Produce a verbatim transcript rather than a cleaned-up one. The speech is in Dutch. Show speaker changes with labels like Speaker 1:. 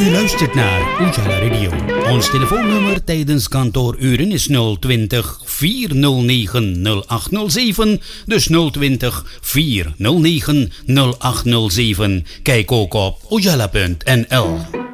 Speaker 1: U luistert naar Ujala Radio. Ons telefoonnummer tijdens kantooruren is nul twintig, vier nul negen, nul acht nul zeven. Dus nul twintig, vier nul negen, nul acht nul zeven. Kijk ook op ujala punt n l.